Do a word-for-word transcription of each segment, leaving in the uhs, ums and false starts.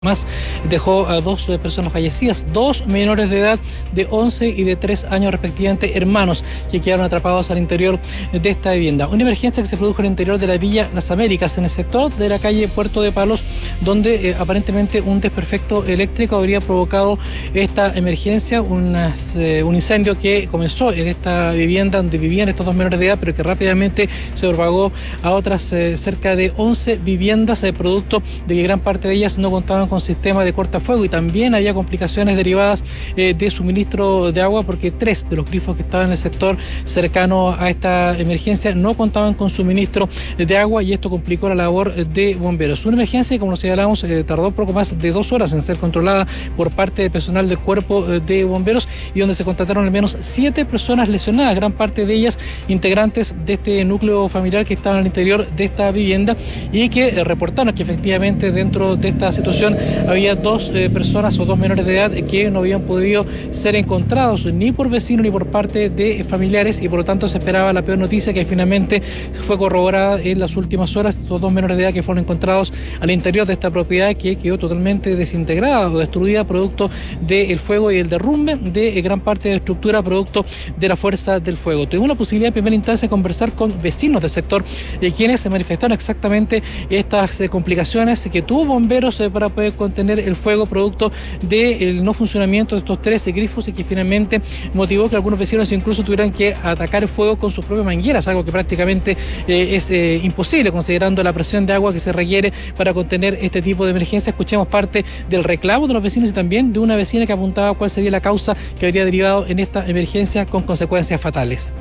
Más dejó a dos personas fallecidas, dos menores de edad de once y de tres años respectivamente, hermanos que quedaron atrapados al interior de esta vivienda. Una emergencia que se produjo en el interior de la Villa Las Américas, en el sector de la calle Puerto de Palos, donde eh, aparentemente un desperfecto eléctrico habría provocado esta emergencia, unas, eh, un incendio que comenzó en esta vivienda donde vivían estos dos menores de edad, pero que rápidamente se propagó a otras eh, cerca de once viviendas, eh, producto de que gran parte de ellas no contaban con sistema de cortafuego, y también había complicaciones derivadas eh, de suministro de agua, porque tres de los grifos que estaban en el sector cercano a esta emergencia no contaban con suministro de agua, y esto complicó la labor de bomberos. Una emergencia que, como lo señalamos, eh, tardó poco más de dos horas en ser controlada por parte del personal del cuerpo eh, de bomberos, y donde se constataron al menos siete personas lesionadas, gran parte de ellas integrantes de este núcleo familiar que estaban al interior de esta vivienda, y que eh, reportaron que efectivamente dentro de esta situación había dos eh, personas o dos menores de edad que no habían podido ser encontrados ni por vecinos ni por parte de familiares, y por lo tanto se esperaba la peor noticia, que finalmente fue corroborada en las últimas horas. Estos dos menores de edad que fueron encontrados al interior de esta propiedad, que quedó totalmente desintegrada o destruida producto del fuego y el derrumbe de gran parte de la estructura producto de la fuerza del fuego. Tuvimos la posibilidad en primera instancia de conversar con vecinos del sector, eh, quienes se manifestaron exactamente estas eh, complicaciones que tuvo bomberos eh, para poder contener el fuego producto del no funcionamiento de estos trece grifos, y que finalmente motivó que algunos vecinos incluso tuvieran que atacar el fuego con sus propias mangueras, algo que prácticamente eh, es eh, imposible considerando la presión de agua que se requiere para contener este tipo de emergencia. Escuchemos parte del reclamo de los vecinos y también de una vecina que apuntaba cuál sería la causa que habría derivado en esta emergencia con consecuencias fatales.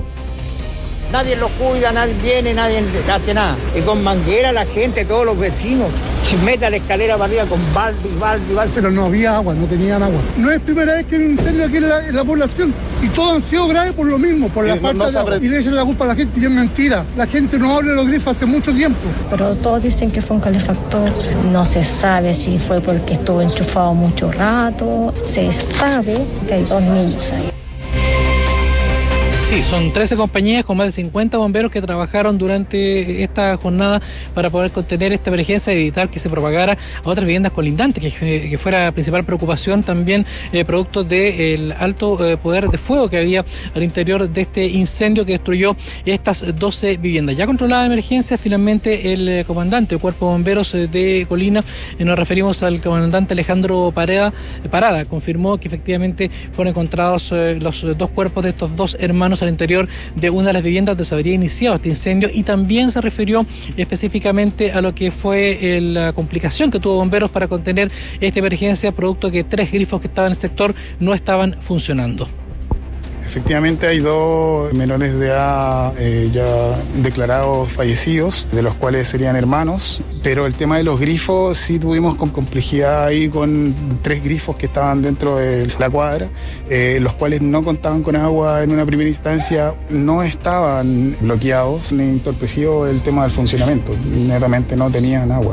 Nadie los cuida, nadie viene, nadie hace nada. Y con manguera la gente, todos los vecinos, se mete a la escalera para arriba con balde, balde, balde. Pero no había agua, no tenían agua. No es primera vez que hay un incendio aquí en la, en la población. Y todos han sido graves por lo mismo, por la falta no de agua. Y le echan la culpa a la gente, y es mentira. La gente no abre los grifos hace mucho tiempo. Pero todos dicen que fue un calefactor. No se sabe si fue porque estuvo enchufado mucho rato. Se sabe que hay dos niños ahí. Sí, son trece compañías con más de cincuenta bomberos que trabajaron durante esta jornada para poder contener esta emergencia y evitar que se propagara a otras viviendas colindantes, que, que fuera la principal preocupación también eh, producto del alto eh, poder de fuego que había al interior de este incendio que destruyó estas doce viviendas. Ya controlada la emergencia, finalmente el eh, comandante del Cuerpo de Bomberos eh, de Colina, eh, nos referimos al comandante Alejandro Parada, eh, Parada, confirmó que efectivamente fueron encontrados eh, los dos cuerpos de estos dos hermanos al interior de una de las viviendas donde se habría iniciado este incendio, y también se refirió específicamente a lo que fue la complicación que tuvo bomberos para contener esta emergencia, producto que tres grifos que estaban en el sector no estaban funcionando. Efectivamente hay dos menores de edad eh, ya declarados fallecidos, de los cuales serían hermanos, pero el tema de los grifos sí tuvimos con complejidad ahí con tres grifos que estaban dentro de la cuadra, eh, los cuales no contaban con agua en una primera instancia, no estaban bloqueados ni entorpecido el tema del funcionamiento, netamente no tenían agua.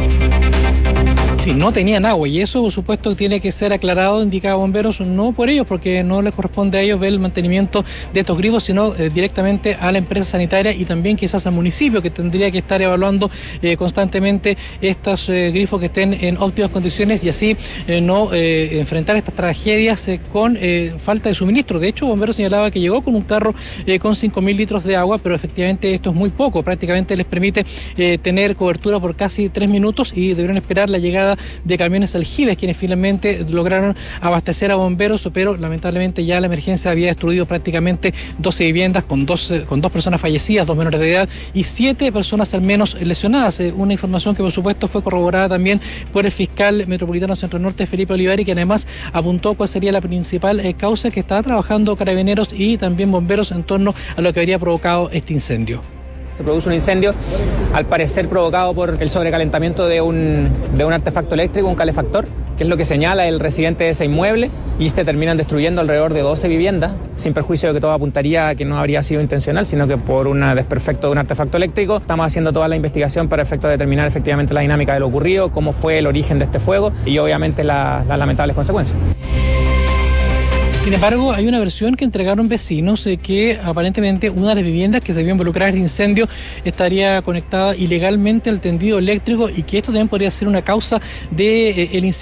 Sí, no tenían agua, y eso por supuesto tiene que ser aclarado, indicaba bomberos, no por ellos, porque no les corresponde a ellos ver el mantenimiento de estos grifos, sino eh, directamente a la empresa sanitaria y también quizás al municipio, que tendría que estar evaluando eh, constantemente estos eh, grifos que estén en óptimas condiciones, y así eh, no eh, enfrentar estas tragedias eh, con eh, falta de suministro. De hecho, bomberos señalaba que llegó con un carro eh, con cinco mil litros de agua, pero efectivamente esto es muy poco, prácticamente les permite eh, tener cobertura por casi tres minutos, y deberán esperar la llegada de camiones aljibes, quienes finalmente lograron abastecer a bomberos, pero lamentablemente ya la emergencia había destruido prácticamente doce viviendas con dos, con dos personas fallecidas, dos menores de edad y siete personas al menos lesionadas. Una información que por supuesto fue corroborada también por el fiscal metropolitano Centro Norte, Felipe Olivari, que además apuntó cuál sería la principal eh, causa que estaba trabajando carabineros y también bomberos en torno a lo que habría provocado este incendio. Se produce un incendio, al parecer provocado por el sobrecalentamiento de un, de un artefacto eléctrico, un calefactor, que es lo que señala el residente de ese inmueble, y se terminan destruyendo alrededor de doce viviendas, sin perjuicio de que todo apuntaría a que no habría sido intencional, sino que por un desperfecto de un artefacto eléctrico. Estamos haciendo toda la investigación para efecto de determinar efectivamente la dinámica de lo ocurrido, cómo fue el origen de este fuego y obviamente la, las lamentables consecuencias. Sin embargo, hay una versión que entregaron vecinos eh, que aparentemente una de las viviendas que se vio involucrada en el incendio estaría conectada ilegalmente al tendido eléctrico y que esto también podría ser una causa del de, eh, incendio.